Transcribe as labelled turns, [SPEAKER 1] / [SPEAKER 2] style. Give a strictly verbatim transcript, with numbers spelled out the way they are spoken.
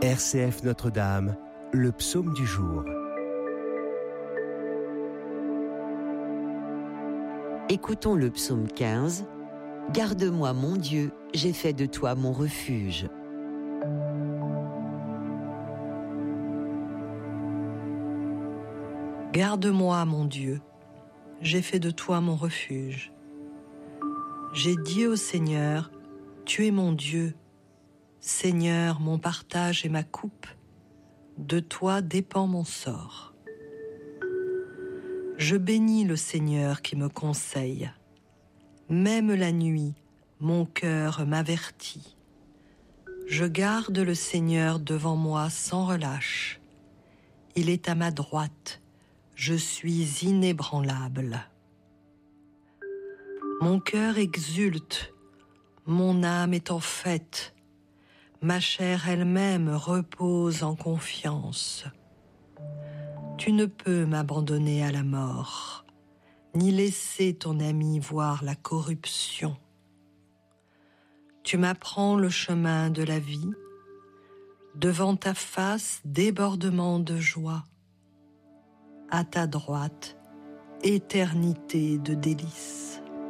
[SPEAKER 1] R C F Notre-Dame, le psaume du jour.
[SPEAKER 2] Écoutons le psaume quinze. Garde-moi, mon Dieu, j'ai fait de toi mon refuge.
[SPEAKER 3] Garde-moi, mon Dieu, j'ai fait de toi mon refuge. J'ai dit au Seigneur, tu es mon Dieu. Seigneur, mon partage et ma coupe, de toi dépend mon sort. Je bénis le Seigneur qui me conseille. Même la nuit, mon cœur m'avertit. Je garde le Seigneur devant moi sans relâche. Il est à ma droite, je suis inébranlable. Mon cœur exulte, mon âme est en fête. Ma chair elle-même repose en confiance. Tu ne peux m'abandonner à la mort, ni laisser ton ami voir la corruption. Tu m'apprends le chemin de la vie, devant ta face débordement de joie. À ta droite, éternité de délices.